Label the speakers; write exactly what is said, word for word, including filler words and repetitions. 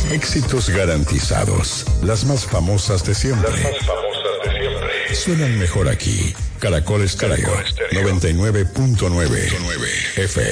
Speaker 1: Éxitos garantizados. Las más famosas de siempre.
Speaker 2: Las más famosas de siempre.
Speaker 1: Suenan mejor aquí. Caracol Estéreo noventa y nueve punto nueve F M.